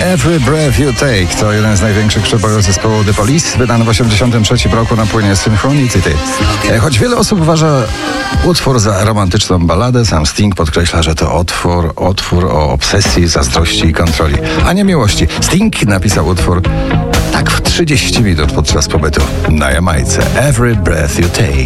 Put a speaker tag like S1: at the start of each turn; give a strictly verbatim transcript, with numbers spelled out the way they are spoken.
S1: Every Breath You Take to jeden z największych przebojów zespołu The Police, wydany w osiemdziesiątym trzecim roku na płynie Synchronicity. Choć wiele osób uważa utwór za romantyczną balladę, sam Sting podkreśla, że to utwór, utwór o obsesji, zazdrości i kontroli, a nie miłości. Sting napisał utwór tak w trzydzieści minut podczas pobytu na Jamajce. Every Breath You Take.